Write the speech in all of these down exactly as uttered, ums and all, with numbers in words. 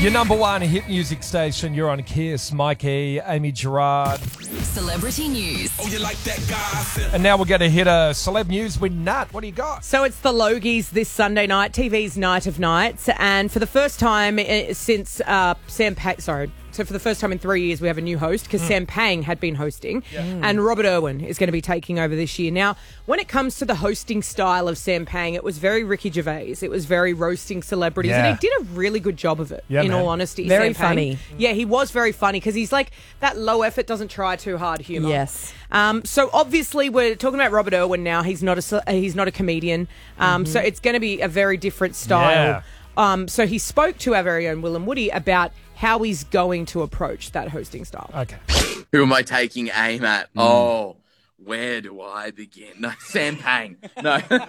Your number one hit music station. You're on Kiss. Mikey, Amy Gerard. Celebrity news. Oh, you like that guy? And now we're going to hit a celeb news with Nat. What do you got? So it's the Logies this Sunday night, T V's Night of Nights. And for the first time uh, since uh, Sam Pang, sorry, so for the first time in three years, we have a new host because mm. Sam Pang had been hosting. Yeah. Mm. And Robert Irwin is going to be taking over this year. Now, when it comes to the hosting style of Sam Pang, it was very Ricky Gervais. It was very roasting celebrities. Yeah. And he did a really good job of it, yeah, in man. all honesty. Very Sam Pang. funny. Yeah, he was very funny because he's like that low effort, doesn't try too hard humour. Yes. Um, so obviously we're talking about Robert Irwin now. He's not a he's not a comedian. Um, mm-hmm. So it's going to be a very different style. Yeah. Um, so he spoke to our very own Willem Woody about how he's going to approach that hosting style. Okay. Who am I taking aim at? Mm. Oh, where do I begin? No, Sam Pang. No.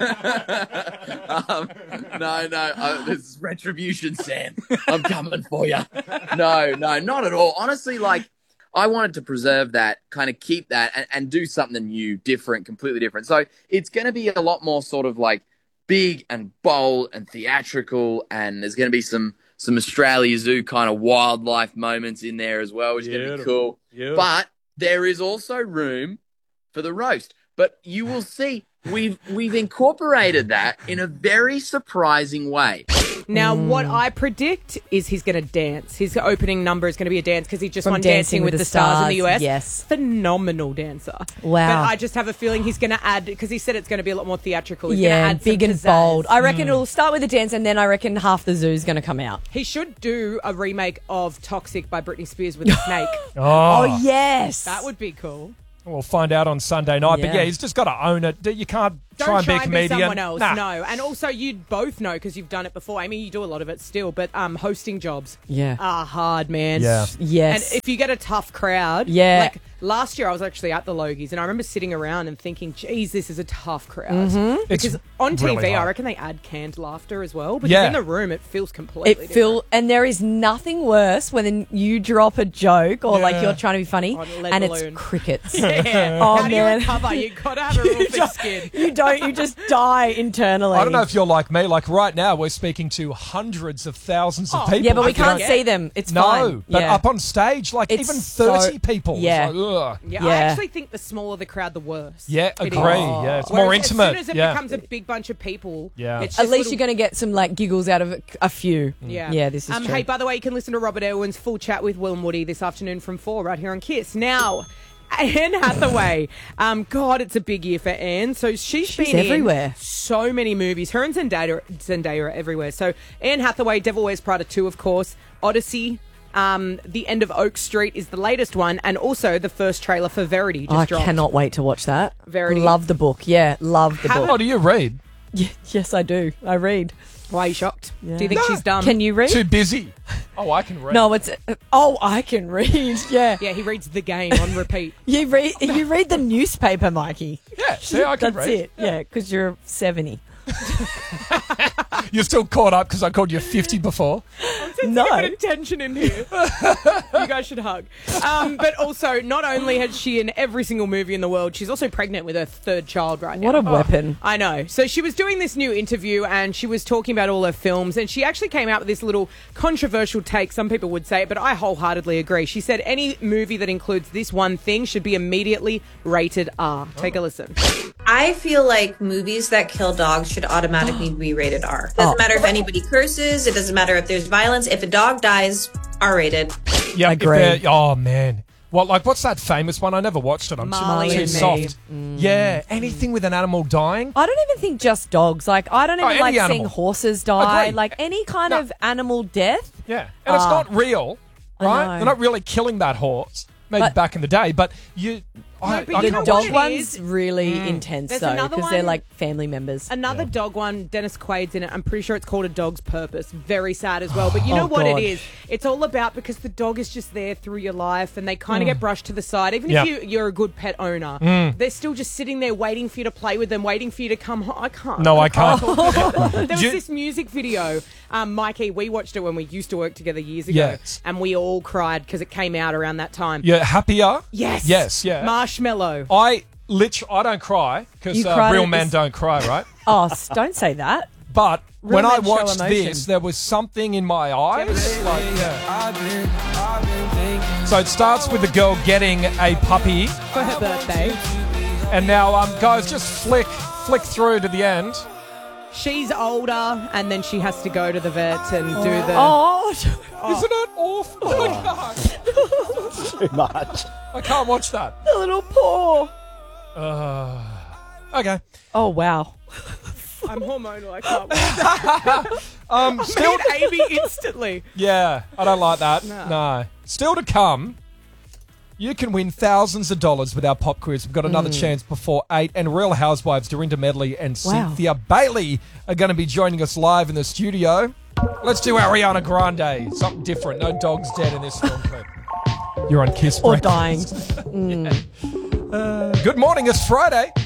um, no, no. Uh, this is retribution, Sam. I'm coming for you. No, no, not at all. Honestly, like, I wanted to preserve that, kind of keep that, and, and do something new, different, completely different. So it's going to be a lot more sort of like big and bold and theatrical, and there's going to be some some Australia Zoo kind of wildlife moments in there as well, which is going to be cool. Beautiful. But there is also room for the roast. But you will see we've we've incorporated that in a very surprising way. Now, mm. what I predict is he's going to dance. His opening number is going to be a dance because he just From won Dancing, Dancing with, with the, the stars. stars in the U S. Yes. Phenomenal dancer. Wow. But I just have a feeling he's going to add, because he said it's going to be a lot more theatrical. He's yeah, add big and pizzazz. bold. I reckon mm. it'll start with a dance and then I reckon half the zoo's going to come out. He should do a remake of Toxic by Britney Spears with a snake. Oh. oh, yes. That would be cool. We'll find out on Sunday night. Yeah. But yeah, he's just got to own it. You can't Don't try and be a try and comedian. be someone else, nah. no. And also, you both know, because you've done it before. I mean, you do a lot of it still, but um, hosting jobs yeah. are hard, man. Yeah. Yes. And if you get a tough crowd, yeah. like last year I was actually at the Logies, and I remember sitting around and thinking, geez, this is a tough crowd. Mm-hmm. Because it's on T V, really I reckon they add canned laughter as well, because yeah. in the room it feels completely It feel different. And there is nothing worse when you drop a joke or Yeah. like you're trying to be funny On a lead and balloon. it's crickets. Yeah. Oh, How do you man. recover? You got to have a real You thick don't- skin. You don't. You just die internally. I don't know if you're like me. Like right now, we're speaking to hundreds of thousands of Oh, people. Yeah, but we You know, can't see them. It's No, fine. but yeah. up on stage, like It's even so- thirty people. yeah. It's like, ugh. Yeah, Yeah. I actually think the smaller the crowd, the worse. Yeah, It agree. is. Yeah, it's Whereas more as intimate. soon as it yeah. becomes a big bunch of people, Yeah. it's At just least little- you're going to get some like giggles out of a, a few. Yeah. Yeah, this is um, true. Hey, by the way, you can listen to Robert Irwin's full chat with Willem Woody this afternoon from four right here on Kiss. Now, Anne Hathaway. Um, God, it's a big year for Anne. So she's, She's been everywhere. in so many movies. Her and Zendaya, Zendaya are everywhere. So Anne Hathaway, Devil Wears Prada two, of course. Odyssey. Um, The End of Oak Street is the latest one, and also the first trailer for Verity just I dropped. cannot wait to watch that. Verity. Love the book. Yeah, love the How- book. What do you read? Ye- yes, I do. I read. Why are you shocked? Yeah. Do you think No. she's dumb? Can you read? Too busy. Oh, I can read. No, it's uh, oh, I can read. Yeah, Yeah, he reads The Game on repeat. you read. You read the newspaper, Mikey. Yeah, see, I can That's read. it. Yeah, because you're seventy. You're still caught up because I called you fifty before. No. A bit of tension in here. You guys should hug. Um, but also, not only has she in every single movie in the world, she's also pregnant with her third child right now. What a weapon. I know. So she was doing this new interview and she was talking about all her films, and she actually came out with this little controversial take, some people would say, but I wholeheartedly agree. She said any movie that includes this one thing should be immediately rated R. Take a listen. I feel like movies that kill dogs should automatically be rated R. Doesn't Oh. matter if anybody curses. It doesn't matter if there's violence. If a dog dies, R rated. Yeah, if Agree. they're- Oh man. What like what's that famous one? I never watched it. I'm too- Marley too and Me. soft. Yeah, anything with an animal dying. I don't even think just dogs. Like I don't Oh, even any like animal. seeing horses die. Agreed. Like any kind No. of animal death. Yeah, and it's Ah. not real, I right? know. They're not really killing that horse. Maybe But- back in the day, but you. I, but I you The know can't what watch dog it one's is? really intense There's though, another because they're one- like family members. Another Yeah. dog one, Dennis Quaid's in it. I'm pretty sure it's called A Dog's Purpose. Very sad as well. But you know Oh, what God. it is? It's all about because the dog is just there through your life and they kind of get brushed to the side. Even Yeah. if you, you're a good pet owner, they're still just sitting there waiting for you to play with them, waiting for you to come home. I can't. No, I can't. talk about it. There was You- this music video. Um, Mikey, we watched it when we used to work together years ago. Yes. And we all cried because it came out around that time. You're happier. Yes. Yes. Yeah. Marshmallow. I literally, I don't cry because You uh, cried real at men this- don't cry, right? Oh, s- don't say that. But Real when I men show watched emotion. this, there was something in my eyes. Like, yeah. So it starts with the girl getting a puppy, For her birthday. and now, um, guys, just flick, flick through to the end. She's older, and then she has to go to the vet and do the. Oh, Isn't it awful? I can't. Too much. I can't watch that. a little paw. Uh, okay. Oh, wow. I'm hormonal. I can't. Wait. Um, still, Made Amy instantly. yeah, I don't like that. No. No. Still to come, you can win thousands of dollars with our pop quiz. We've got another chance before eight, and Real Housewives, Dorinda Medley and Wow. Cynthia Bailey are going to be joining us live in the studio. Let's do Ariana Grande. Something different. No dog's dead in this film clip. You're on Kiss Or Breakfast. dying. Uh, good morning. It's Friday.